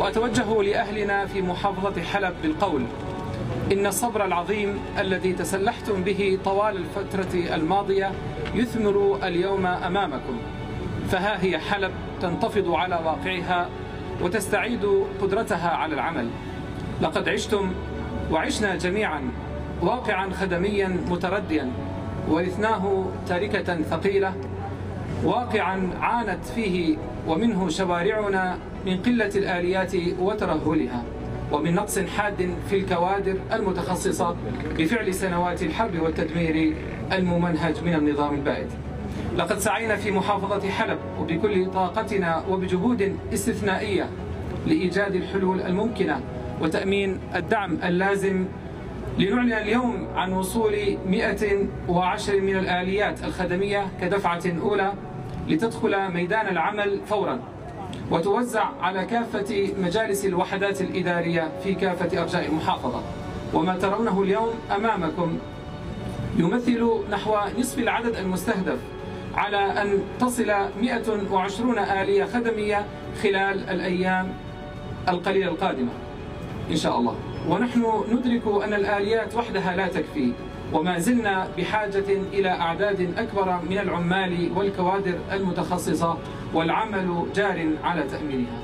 وأتوجه لأهلنا في محافظة حلب بالقول: إن الصبر العظيم الذي تسلحتم به طوال الفترة الماضية يثمر اليوم أمامكم، فها هي حلب تنتفض على واقعها وتستعيد قدرتها على العمل. لقد عشتم وعشنا جميعا واقعا خدميا مترديا ورثناه تاركة ثقيلة، واقعا عانت فيه ومنه شوارعنا من قلة الآليات وترهلها، ومن نقص حاد في الكوادر المتخصصة بفعل سنوات الحرب والتدمير الممنهج من النظام البائد. لقد سعينا في محافظة حلب وبكل طاقتنا وبجهود استثنائية لإيجاد الحلول الممكنة وتأمين الدعم اللازم لنعلن اليوم عن وصول 110 من الآليات الخدمية كدفعة أولى لتدخل ميدان العمل فورا وتوزع على كافة مجالس الوحدات الإدارية في كافة أرجاء المحافظة. وما ترونه اليوم أمامكم يمثل نحو نصف العدد المستهدف على أن تصل 120 آلية خدمية خلال الأيام القليلة القادمة إن شاء الله. ونحن ندرك أن الآليات وحدها لا تكفي، وما زلنا بحاجة إلى أعداد أكبر من العمال والكوادر المتخصصة، والعمل جار على تأمينها.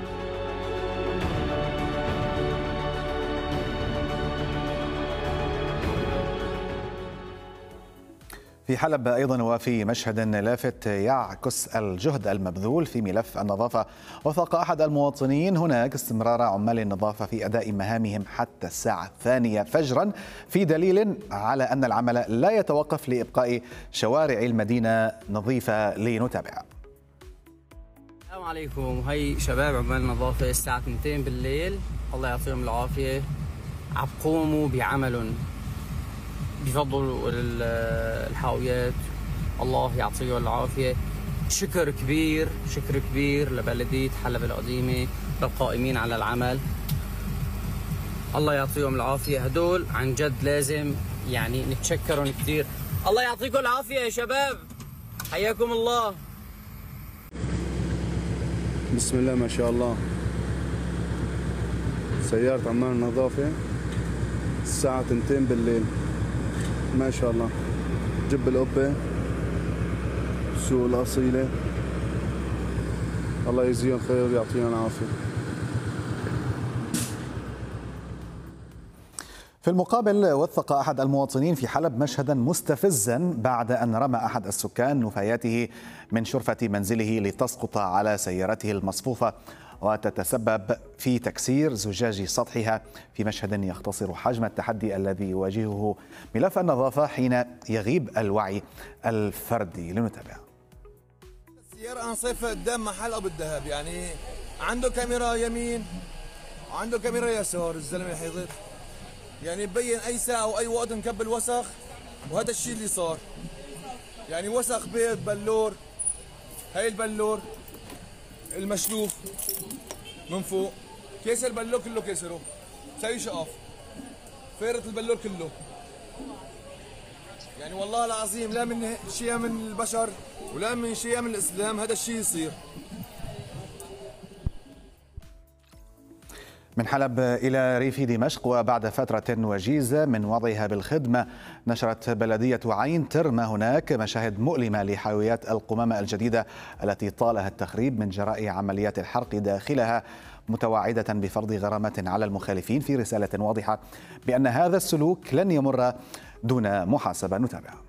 في حلب أيضا وفي مشهد لافت يعكس الجهد المبذول في ملف النظافة، وثق أحد المواطنين هناك استمرار عمال النظافة في أداء مهامهم حتى الساعة 2 فجرا، في دليل على أن العمل لا يتوقف لإبقاء شوارع المدينة نظيفة. لنتابع. السلام عليكم، هي شباب عمال النظافة الساعة 2 بالليل، الله يعطيهم العافية، عم بقوموا بعمل بفضل الحاويات، الله يعطيهم العافية. شكر كبير لبلدية حلب القديمة، للقائمين على العمل، الله يعطيهم العافية. هدول عن جد لازم يعني نتشكرهم كثير. الله يعطيكم العافية يا شباب، حياكم الله. بسم الله ما شاء الله. سيارة عمال النظافة الساعة 2 بالليل، ما شاء الله. جب القبة، سوق الأصيلة، الله يجزيهم خير ويعطينا العافية. في المقابل وثق أحد المواطنين في حلب مشهدا مستفزا بعد أن رمى أحد السكان نفاياته من شرفة منزله لتسقط على سيارته المصفوفة وتتسبب في تكسير زجاج سطحها، في مشهد يختصر حجم التحدي الذي يواجهه ملف النظافة حين يغيب الوعي الفردي. لنتابع. السيارة أنصفها قدام محل أبو الذهب، يعني عنده كاميرا يمين وعنده كاميرا يسار، الزلمة حيضيق يعني ببين أي ساعة أو أي وقت نكب الوسخ، وهذا الشيء اللي صار. يعني وسخ بيض بلور، هاي البلور المشلوف من فوق، كيس البلور كله كسره، مسوي شقف، فيرة البلور كله. يعني والله العظيم لا من شيء من البشر ولا من شيء من الإسلام هذا الشيء يصير. من حلب إلى ريف دمشق، وبعد فترة وجيزة من وضعها بالخدمة نشرت بلدية عين ترمى هناك مشاهد مؤلمة لحاويات القمامة الجديدة التي طالها التخريب من جراء عمليات الحرق داخلها، متوعدة بفرض غرامات على المخالفين في رسالة واضحة بأن هذا السلوك لن يمر دون محاسبة. نتابع.